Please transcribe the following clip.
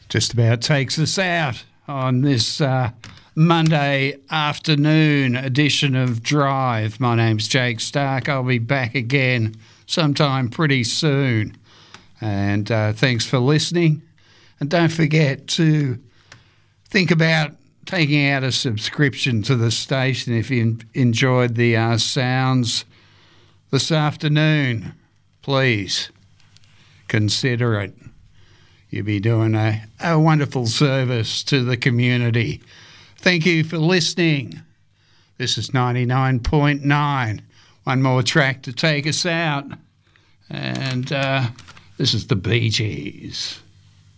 just about takes us out on this Monday afternoon edition of Drive. My name's Jake Stark. I'll be back again sometime pretty soon. And thanks for listening. And don't forget to think about taking out a subscription to the station if you enjoyed the sounds this afternoon. Please consider it. You'll be doing a wonderful service to the community. Thank you for listening. This is 99.9. One more track to take us out. And this is the Bee Gees.